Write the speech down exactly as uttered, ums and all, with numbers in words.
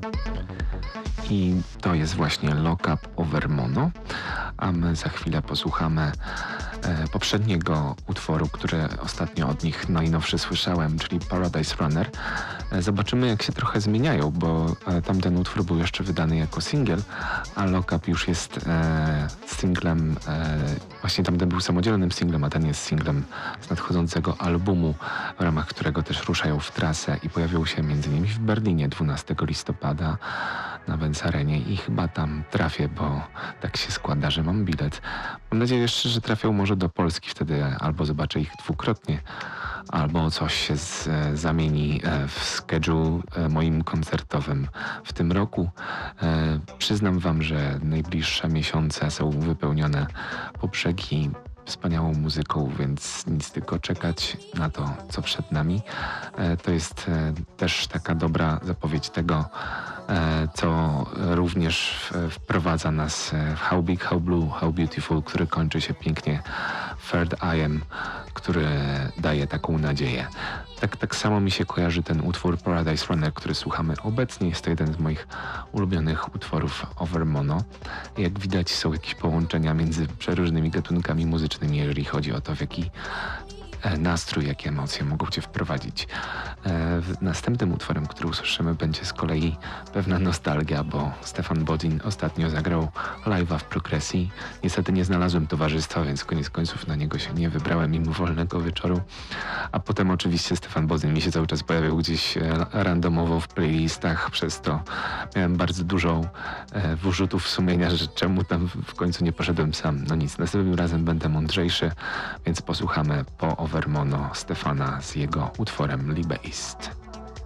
I to jest właśnie Lock Up Over Mono, a my za chwilę posłuchamy e, poprzedniego utworu, który ostatnio od nich najnowszy słyszałem, czyli Paradise Runner. E, zobaczymy, jak się trochę zmieniają, bo e, tamten utwór był jeszcze wydany jako singiel, a Lock Up już jest e, singlem, e, właśnie tamten był samodzielnym singlem, a ten jest singlem z nadchodzącego albumu, w ramach którego też ruszają w trasę i pojawią się między innymi w Berlinie dwunastego listopada na Benz Arenie i chyba tam trafię, bo tak się składa, że mam bilet. Mam nadzieję jeszcze, że trafią może do Polski, wtedy albo zobaczę ich dwukrotnie, albo coś się z, zamieni w schedule moim koncertowym w tym roku. E, przyznam wam, że najbliższe miesiące są wypełnione po brzegi wspaniałą muzyką, więc nic tylko czekać na to, co przed nami. E, to jest e, też taka dobra zapowiedź tego, e, co również w, wprowadza nas w How Big, How Blue, How Beautiful, który kończy się pięknie Third Eye'em, który daje taką nadzieję. Tak, tak samo mi się kojarzy ten utwór Paradise Runner, który słuchamy obecnie. Jest to jeden z moich ulubionych utworów Over Mono. Jak widać, są jakieś połączenia między przeróżnymi gatunkami muzycznymi, jeżeli chodzi o to, w jaki nastrój, jakie emocje mogą cię wprowadzić. Następnym utworem, który usłyszymy, będzie z kolei pewna nostalgia, bo Stefan Bodzin ostatnio zagrał live'a w Progresji. Niestety nie znalazłem towarzystwa, więc koniec końców na niego się nie wybrałem mimo wolnego wieczoru. A potem oczywiście Stefan Bodzin mi się cały czas pojawiał gdzieś randomowo w playlistach, przez to miałem bardzo dużo wyrzutów sumienia, że czemu tam w końcu nie poszedłem sam. No nic, następnym razem będę mądrzejszy, więc posłuchamy po Over Mono Stefana z jego utworem Liebe ist.